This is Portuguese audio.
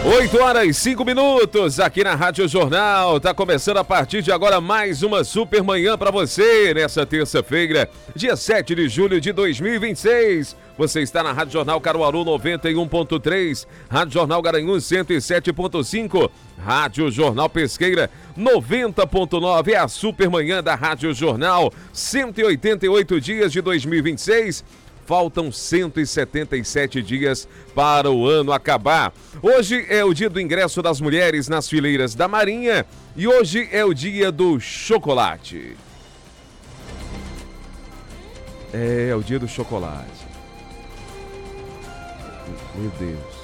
8h05 aqui na Rádio Jornal. Tá começando a partir de agora mais uma super manhã para você nessa terça-feira, dia 7 de julho de 2026. Você está na Rádio Jornal Caruaru 91.3, Rádio Jornal Garanhuns 107.5, Rádio Jornal Pesqueira 90.9. É a super manhã da Rádio Jornal, 188 dias de 2026. Faltam 177 dias para o ano acabar. Hoje é o dia do ingresso das mulheres nas fileiras da Marinha e hoje é o dia do chocolate. É o dia do chocolate. Meu Deus.